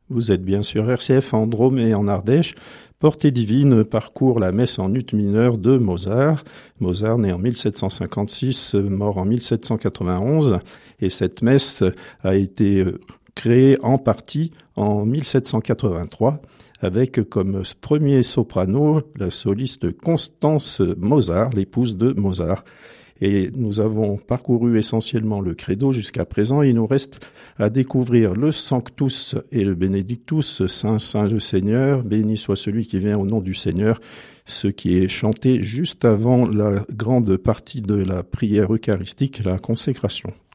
Vous êtes bien sur RCF en Drôme et en Ardèche. Portée divine parcourt la messe en ut mineur de Mozart. Mozart né en 1756, mort en 1791. Et cette messe a été créée en partie en 1783 avec comme premier soprano la soliste Constance Mozart, l'épouse de Mozart. Et nous avons parcouru essentiellement le credo jusqu'à présent. Il nous reste à découvrir le Sanctus et le Benedictus, Saint, Saint le Seigneur, béni soit celui qui vient au nom du Seigneur, ce qui est chanté juste avant la grande partie de la prière eucharistique, la consécration.